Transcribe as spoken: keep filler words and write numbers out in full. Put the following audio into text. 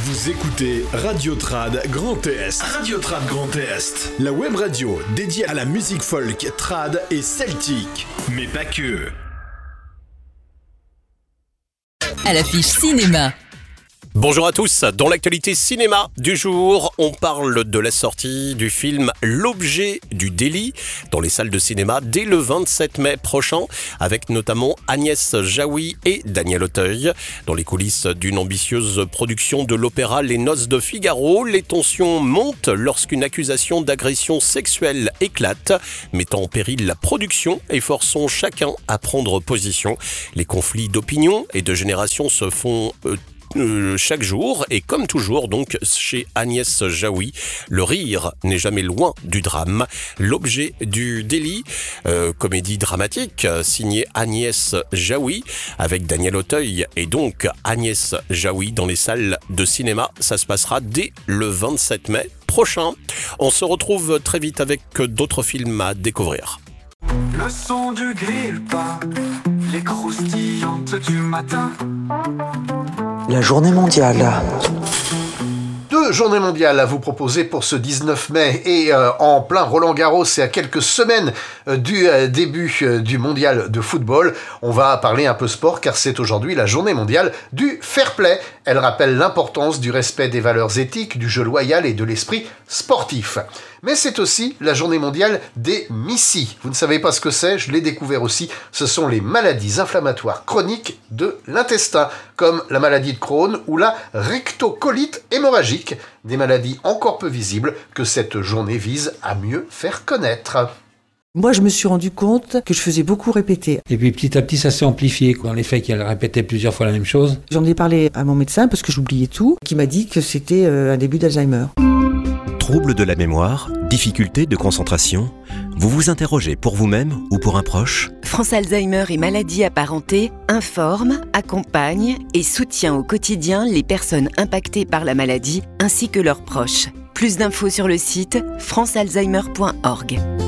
Vous écoutez Radio Trad Grand Est. Radio Trad Grand Est. La web radio dédiée à la musique folk, trad et celtique. Mais pas que. À l'affiche cinéma. Bonjour à tous, dans l'actualité cinéma du jour, on parle de la sortie du film L'Objet du délit dans les salles de cinéma dès le vingt-sept mai prochain, avec notamment Agnès Jaoui et Daniel Auteuil. Dans les coulisses d'une ambitieuse production de l'opéra Les Noces de Figaro, les tensions montent lorsqu'une accusation d'agression sexuelle éclate, mettant en péril la production et forçant chacun à prendre position. Les conflits d'opinion et de génération se font euh, Euh, chaque jour, et comme toujours donc chez Agnès Jaoui, le rire n'est jamais loin du drame. L'Objet du délit, euh, comédie dramatique signée Agnès Jaoui avec Daniel Auteuil et donc Agnès Jaoui dans les salles de cinéma. Ça se passera dès le vingt-sept mai prochain. On se retrouve très vite avec d'autres films à découvrir. Le son du grille-pain, les croustillantes du matin. La journée mondiale. Deux journées mondiales à vous proposer pour ce dix-neuf mai et euh, en plein Roland-Garros et à quelques semaines euh, du euh, début euh, du mondial de football. On va parler un peu sport car c'est aujourd'hui la journée mondiale du fair play. Elle rappelle l'importance du respect des valeurs éthiques, du jeu loyal et de l'esprit sportif. Mais c'est aussi la journée mondiale des M I S I. Vous ne savez pas ce que c'est, je l'ai découvert aussi. Ce sont les maladies inflammatoires chroniques de l'intestin, comme la maladie de Crohn ou la rectocolite hémorragique, des maladies encore peu visibles que cette journée vise à mieux faire connaître. Moi, je me suis rendu compte que je faisais beaucoup répéter. Et puis petit à petit, ça s'est amplifié, quoi. Dans les faits qu'elle répétait plusieurs fois la même chose. J'en ai parlé à mon médecin parce que j'oubliais tout, qui m'a dit que c'était euh, un début d'Alzheimer. Troubles de la mémoire, difficultés de concentration, vous vous interrogez pour vous-même ou pour un proche ? France Alzheimer et maladies apparentées informe, accompagne et soutient au quotidien les personnes impactées par la maladie ainsi que leurs proches. Plus d'infos sur le site france alzheimer point org.